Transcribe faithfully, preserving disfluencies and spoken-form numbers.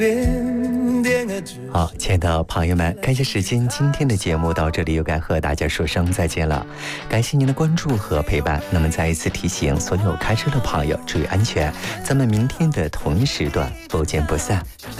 好，亲爱的朋友们，感谢时间，今天的节目到这里又该和大家说声再见了。感谢您的关注和陪伴。那么再一次提醒所有开车的朋友注意安全，咱们明天的同一时段不见不散。